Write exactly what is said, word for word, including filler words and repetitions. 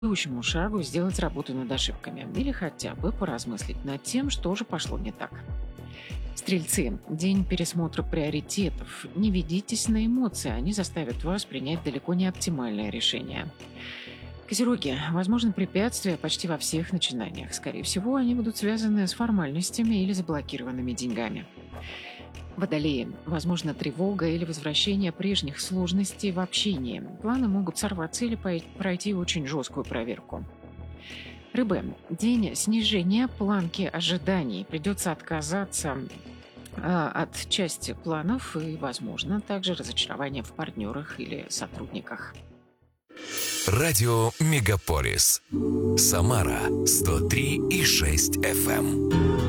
Следующему шагу сделать работу над ошибками или хотя бы поразмыслить над тем, что же пошло не так. Стрельцы, день пересмотра приоритетов. Не ведитесь на эмоции, они заставят вас принять далеко не оптимальное решение. Козероги, возможно, препятствия почти во всех начинаниях. Скорее всего, они будут связаны с формальностями или заблокированными деньгами. Водолеи, возможно, тревога или возвращение прежних сложностей в общении. Планы могут сорваться или пой- пройти очень жесткую проверку. Рыбы, день снижения планки ожиданий. Придется отказаться а, от части планов и, возможно, также разочарование в партнерах или сотрудниках. Радио Мегаполис. Самара сто три и шесть эф эм.